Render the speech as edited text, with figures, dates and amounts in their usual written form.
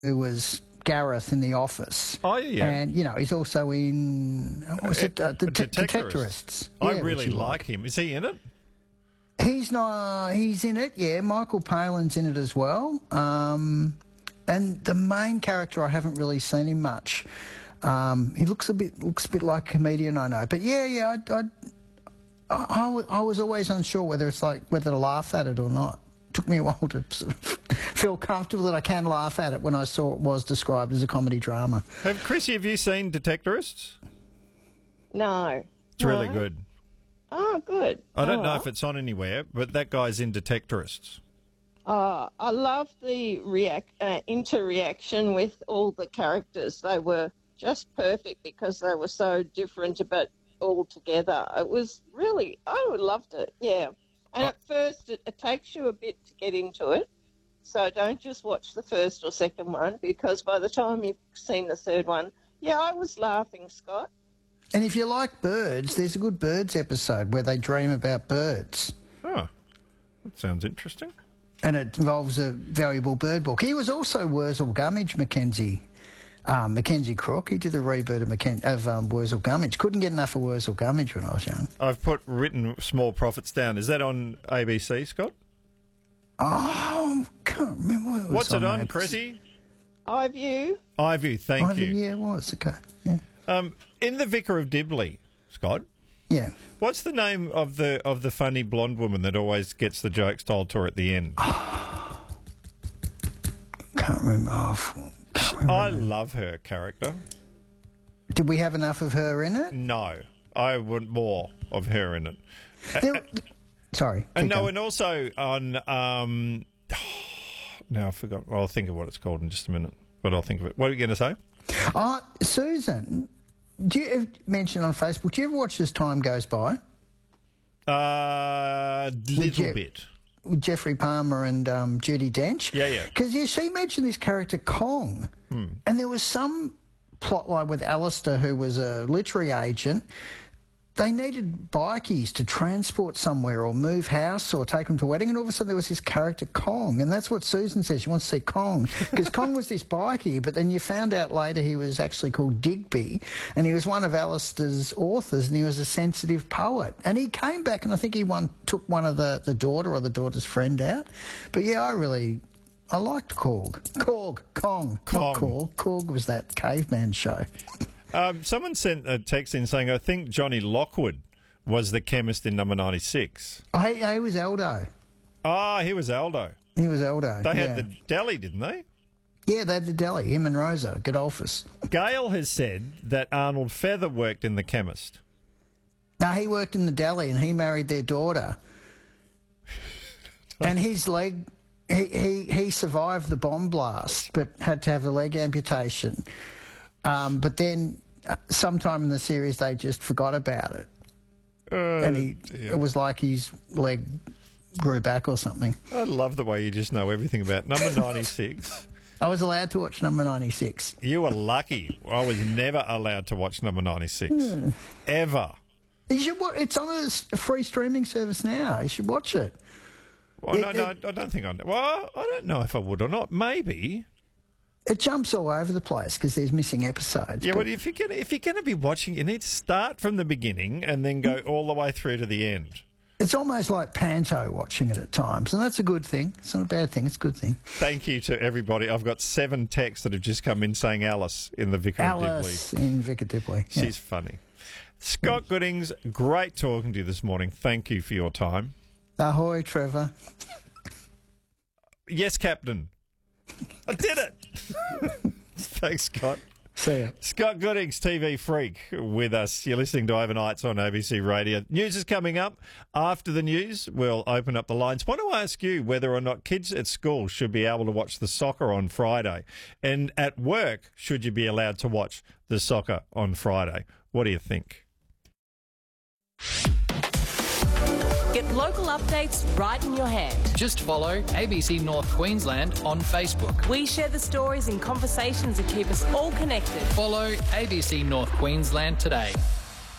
who was Gareth in The Office. Oh, yeah. And, he's also in, what was it? The Detectorists. I really like him. Is he in it? He's in it, yeah. Michael Palin's in it as well. And the main character, I haven't really seen him much. He looks a bit like a comedian, I know. But yeah, I was always unsure whether to laugh at it or not. It took me a while to sort of feel comfortable that I can laugh at it when I saw it was described as a comedy drama. Chrissy, have you seen Detectorists? No. It's really good. Oh, good. I don't know if it's on anywhere, but that guy's in Detectorists. I love the interaction with all the characters. They were just perfect because they were so different but all together. It was really, I loved it, yeah. And at first it takes you a bit to get into it, so don't just watch the first or second one, because by the time you've seen the third one, yeah, I was laughing, Scott. And if you like birds, there's a good birds episode where they dream about birds. Oh, that sounds interesting. And it involves a valuable bird book. He was also Wurzel Gummidge, Mackenzie Crook. He did the reboot of Wurzel Gummidge. Couldn't get enough of Wurzel Gummidge when I was young. I've written Small Profits down. Is that on ABC, Scott? Oh, can't remember what it was. What's it on, Chrissy? iView. iView, thank you. Yeah, it was. Okay. Yeah. In The Vicar of Dibley, Scott. Yeah. What's the name of the funny blonde woman that always gets the jokes told to her at the end? Can't remember. I love her character. Did we have enough of her in it? No, I want more of her in it. Sorry. And also on. Now I forgot. Well, I'll think of what it's called in just a minute. But I'll think of it. What are you going to say? Susan, do you mention on Facebook? Do you ever watch As Time Goes By? Little bit. With Jeffrey Palmer and Judi Dench. Yeah. Because she mentioned this character Kong, and there was some plotline with Alistair, who was a literary agent. They needed bikies to transport somewhere or move house or take them to a wedding, and all of a sudden there was this character Kong, and that's what Susan says. She wants to see Kong because Kong was this bikie, but then you found out later he was actually called Digby, and he was one of Alistair's authors, and he was a sensitive poet. And he came back, and I think he took one of the daughter or the daughter's friend out. But yeah, I liked Korg. Kong. Not Korg. Korg was that caveman show. Someone sent a text in saying, I think Johnny Lockwood was the chemist in number 96. Oh, he was Aldo. He was Aldo. He was Aldo. They had the deli, didn't they? Yeah, they had the deli, him and Rosa, Godolphus. Gail has said that Arnold Feather worked in The Chemist. No, he worked in the deli and he married their daughter. And his leg, he survived the bomb blast, but had to have a leg amputation. But then sometime in the series they just forgot about it. And it was like his leg grew back or something. I love the way you just know everything about number 96. I was allowed to watch number 96. You were lucky. I was never allowed to watch number 96. Ever. You should it's on a free streaming service now. You should watch it. Well, no, I don't think I know. Well, I don't know if I would or not. Maybe. It jumps all over the place because there's missing episodes. Yeah, but if you're going to be watching, you need to start from the beginning and then go all the way through to the end. It's almost like Panto watching it at times, and that's a good thing. It's not a bad thing. It's a good thing. Thank you to everybody. I've got 7 texts that have just come in saying Alice in The Vicar of Dibley. Alice in Vicar Dibley. Yeah. She's funny. Scott Goodings, great talking to you this morning. Thank you for your time. Ahoy, Trevor. Yes, Captain. I did it. Thanks, Scott. See ya. Scott Goodings, TV freak, with us. You're listening to Overnights on ABC Radio. News is coming up. After the news, we'll open up the lines. Want to ask you whether or not kids at school should be able to watch the soccer on Friday. And at work, should you be allowed to watch the soccer on Friday? What do you think? Get local updates right in your hand. Just follow ABC North Queensland on Facebook. We share the stories and conversations that keep us all connected. Follow ABC North Queensland today.